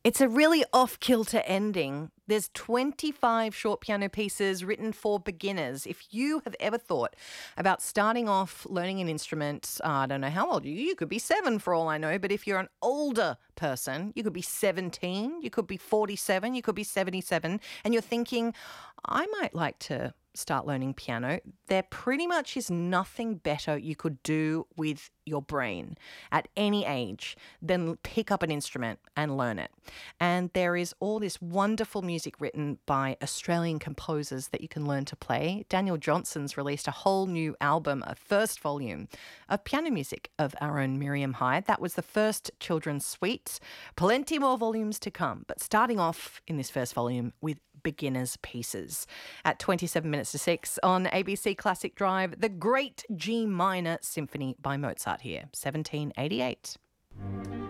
It's a really off-kilter ending. There's 25 short piano pieces written for beginners. If you have ever thought about starting off learning an instrument, I don't know how old you could be 7 for all I know, but if you're an older person, you could be 17, you could be 47, you could be 77, and you're thinking, I might like to start learning piano, there pretty much is nothing better you could do with your brain at any age than pick up an instrument and learn it. And there is all this wonderful music written by Australian composers that you can learn to play. Daniel Johnson's released a whole new album, a first volume of piano music of our own Miriam Hyde. That was the first children's suite. Plenty more volumes to come, but starting off in this first volume with beginners pieces. At 27 minutes to 6 on ABC Classic Drive, the Great G Minor Symphony by Mozart here, 1788.